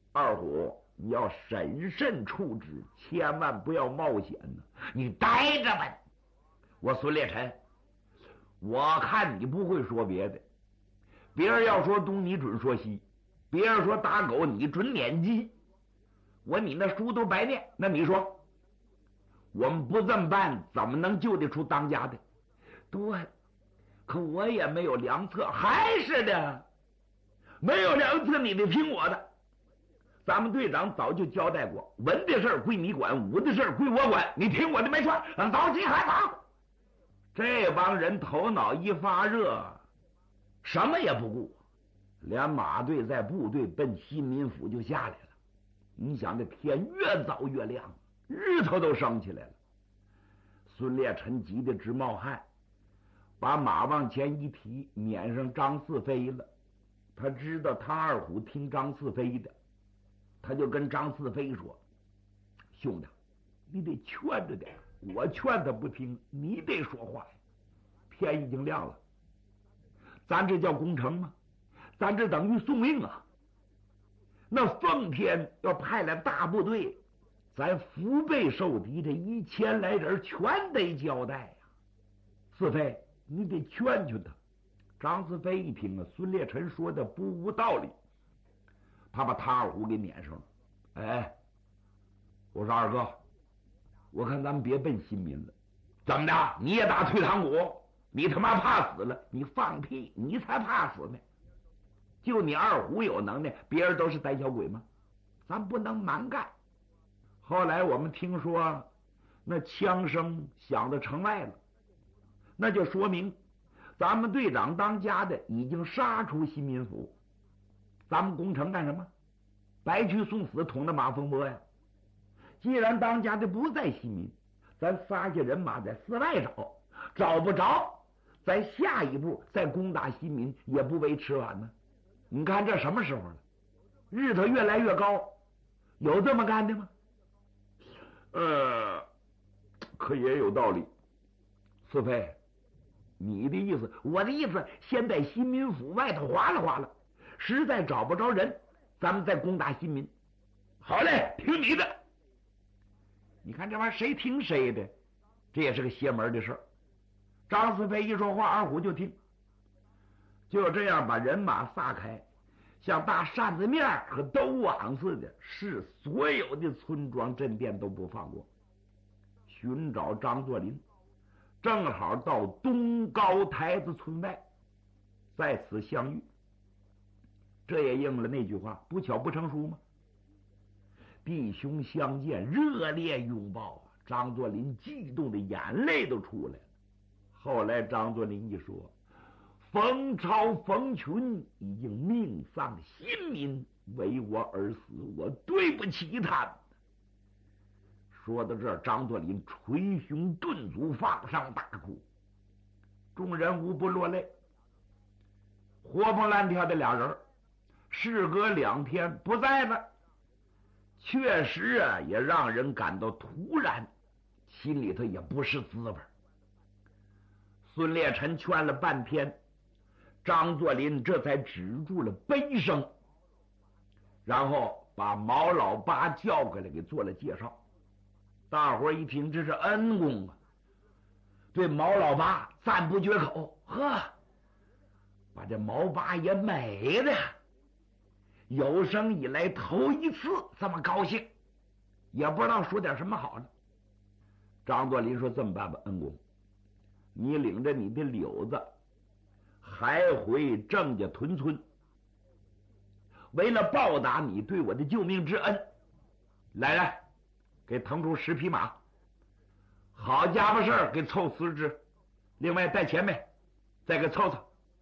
二虎，你要审慎处置，千万不要冒险呢。你待着吧。我孙烈臣，我看你不会说别的，别人要说东，你准说西；别人说打狗，你准撵鸡。你那书都白念，那你说我们不这么办，怎么能救得出当家的？对，可我也没有良策，还是的，没有良策，你得听我的。咱们队长早就交代过，文的事儿归你管，武的事儿归我管，你听我的没错。早起还早。这帮人头脑一发热，什么也不顾，连马队在部队奔新民府就下来了。你想这天越早越亮，日头都升起来了。孙烈臣急得直冒汗，把马往前一提，撵上张四飞了。他知道他二虎听张四飞的，他就跟张四飞说：“兄弟，你得劝着点，我劝他不听，你得说话呀。天已经亮了，咱这叫攻城吗？咱这等于送命啊！那奉天要派来大部队，咱腹背受敌这1000来人全得交代呀。四飞，你得劝劝他。”张四飞一听啊，孙烈臣说的不无道理，他把他二虎给撵上了。哎，我说二哥，我看咱们别奔新民了。怎么的？你也打退堂鼓？你他妈怕死了？你放屁！你才怕死呢！就你二虎有能耐，别人都是胆小鬼吗？咱不能蛮干。后来我们听说那枪声响到城外了，那就说明咱们队长当家的已经杀出新民府。咱们攻城干什么？白去送死，捅了马蜂窝呀！既然当家的不在新民，咱撒下人马在寺外找，找不着，咱下一步再攻打新民也不为迟晚呢。你看这什么时候了？日头越来越高，有这么干的吗？可也有道理。四飞，你的意思？我的意思，先在新民府外头划拉划拉，实在找不着人，咱们再攻打新民。好嘞，听你的。你看这玩意儿谁听谁的，这也是个邪门的事儿。张四飞一说话，二虎就听。就这样把人马撒开，像大扇子面和兜网似的，是所有的村庄镇店都不放过，寻找张作霖。正好到东高台子村外，在此相遇。这也应了那句话，不巧不成书吗？弟兄相见，热烈拥抱啊！张作霖激动的眼泪都出来了。后来张作霖一说，冯超、冯群已经命丧新民，为我而死，我对不起他们。说到这儿，张作霖捶胸顿足，放声大哭。众人无不落泪。活蹦乱跳的俩人，事隔2天不在了，确实啊，也让人感到突然，心里头也不是滋味。孙烈臣劝了半天，张作霖这才止住了悲声，然后把毛老八叫过来给做了介绍。大伙一听，这是恩公啊，对毛老八赞不绝口。呵，把这毛八也美的有生以来头一次这么高兴，也不知道说点什么好呢。张作霖说：“这么办吧，恩公，你领着你的柳子还回郑家屯村，为了报答你对我的救命之恩，来，给腾出10匹马，好家伙事儿给凑10只，另外带前面再给凑凑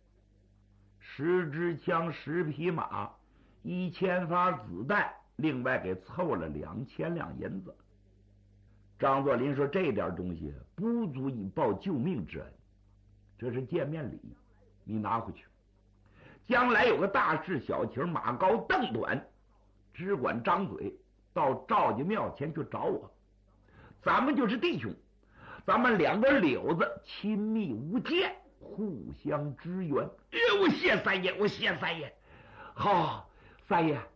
10支枪、10匹马、1000发子弹，另外给凑了2000两银子。”张作霖说：“这点东西不足以报救命之恩，这是见面礼，你拿回去。将来有个大事小情，马高凳短，只管张嘴，到赵家庙前去找我。咱们就是弟兄，咱们2个柳子亲密无间，互相支援。”我谢三爷，我谢三爷。好，三爷，